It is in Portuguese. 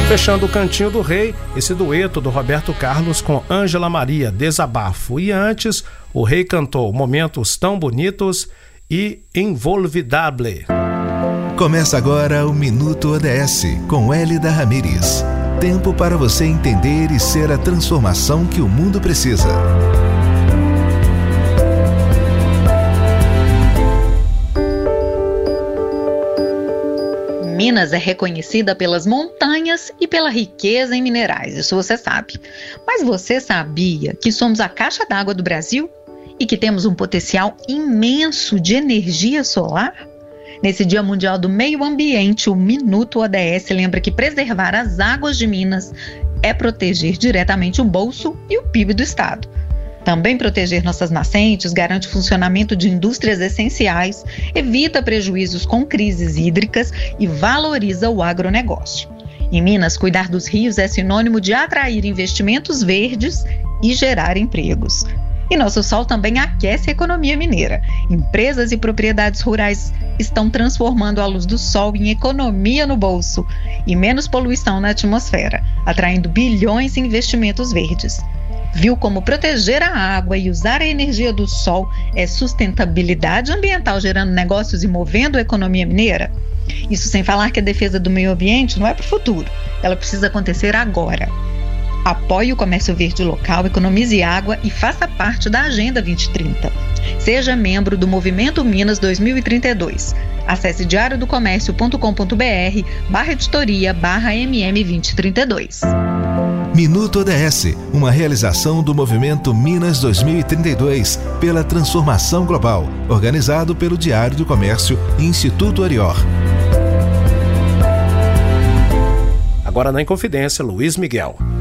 Fechando o Cantinho do Rei, esse dueto do Roberto Carlos com Ângela Maria, Desabafo. E antes, o Rei cantou Momentos Tão Bonitos e Involvidable. Começa agora o Minuto ODS, com Hélida Ramírez. Tempo para você entender e ser a transformação que o mundo precisa. Minas é reconhecida pelas montanhas e pela riqueza em minerais, isso você sabe. Mas você sabia que somos a caixa d'água do Brasil e que temos um potencial imenso de energia solar? Nesse Dia Mundial do Meio Ambiente, o Minuto ODS lembra que preservar as águas de Minas é proteger diretamente o bolso e o PIB do estado. Também proteger nossas nascentes garante o funcionamento de indústrias essenciais, evita prejuízos com crises hídricas e valoriza o agronegócio. Em Minas, cuidar dos rios é sinônimo de atrair investimentos verdes e gerar empregos. E nosso sol também aquece a economia mineira. Empresas e propriedades rurais estão transformando a luz do sol em economia no bolso e menos poluição na atmosfera, atraindo bilhões em investimentos verdes. Viu como proteger a água e usar a energia do sol é sustentabilidade ambiental, gerando negócios e movendo a economia mineira? Isso sem falar que a defesa do meio ambiente não é para o futuro, ela precisa acontecer agora. Apoie o comércio verde local, economize água e faça parte da Agenda 2030. Seja membro do Movimento Minas 2032. Acesse diariodocomercio.com.br/editoria/MM2032. Minuto ODS, uma realização do Movimento Minas 2032 pela transformação global, organizado pelo Diário do Comércio e Instituto Arior. Agora na Inconfidência, Luiz Miguel.